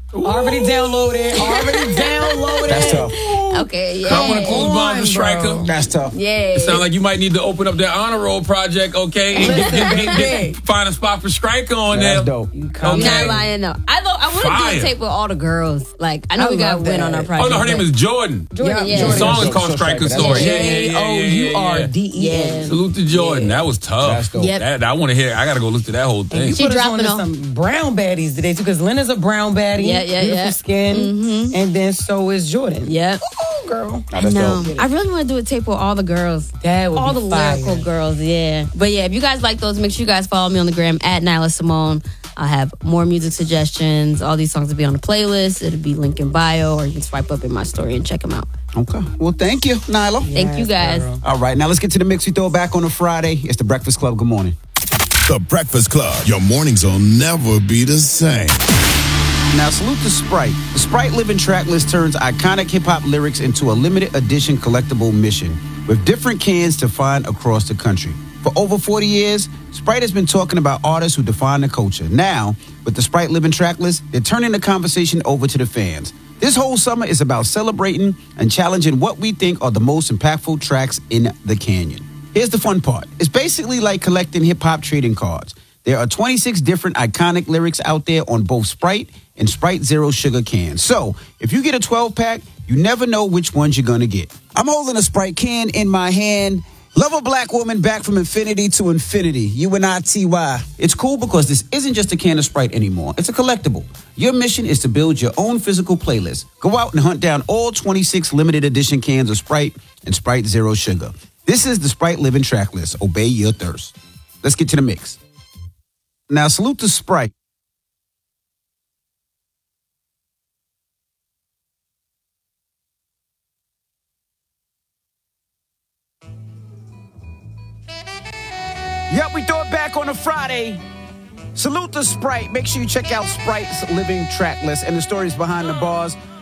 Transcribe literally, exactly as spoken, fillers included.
Already downloaded. Already downloaded. That's tough. Okay, yeah. I want to cool bomb the striker. That's tough. Yeah. It sounds like you might need to open up that honor roll project, okay? And get, get, get, get, find a spot for striker on That's there. dope. You I'm come not lying though. I thought I want to Fire. do a tape with all the girls. Like I know I we got love win that. on our Oh, project. no, her name but- is Jordan. Jordan. Yeah, The Jordan. song is So- called so Striker Striker. Story. That's Yeah, yeah, yeah, yeah, yeah, yeah, J O U R D E N. Yeah. Salute to Jordan. That was tough. That's dope. Yep. That, I want to hear. I got to go listen to that whole thing. You She put us dropping on to off. some brown baddies today too, because Lena's a brown baddie. Yeah, yeah, beautiful yeah. skin, Mhm. and then so is Jordan. Yep. Oh, girl, Nah, that's No, dope. I really want to do a tape with all the girls. that would All be the fire. lyrical girls, yeah. But yeah, if you guys like those, make sure you guys follow me on the gram at Nyla Simone. I have more music suggestions. All these songs will be on the playlist. It'll be linked in bio, or you can swipe up in my story and check them out. Okay. Well, thank you, Nyla. Thank you guys. girl. All right, now let's get to the mix we throw back on a Friday. It's the Breakfast Club. Good morning. The Breakfast Club. Your mornings will never be the same. Now, salute to Sprite. The Sprite Living Track List turns iconic hip-hop lyrics into a limited edition collectible mission with different cans to find across the country. For over forty years, Sprite has been talking about artists who define the culture. Now, with the Sprite Living Track List, they're turning the conversation over to the fans. This whole summer is about celebrating and challenging what we think are the most impactful tracks in the canyon. Here's the fun part. It's basically like collecting hip-hop trading cards. There are twenty-six different iconic lyrics out there on both Sprite and Sprite Zero Sugar cans. So, if you get a twelve-pack, you never know which ones you're going to get. I'm holding a Sprite can in my hand. Love a black woman back from infinity to infinity. U N I T Y. It's cool because this isn't just a can of Sprite anymore. It's a collectible. Your mission is to build your own physical playlist. Go out and hunt down all twenty-six limited edition cans of Sprite and Sprite Zero Sugar. This is the Sprite Living Track List. Obey your thirst. Let's get to the mix. Now, salute to Sprite. Yep, we throw it back on a Friday. Salute to Sprite. Make sure you check out Sprite's Living Track List and the stories behind the bars.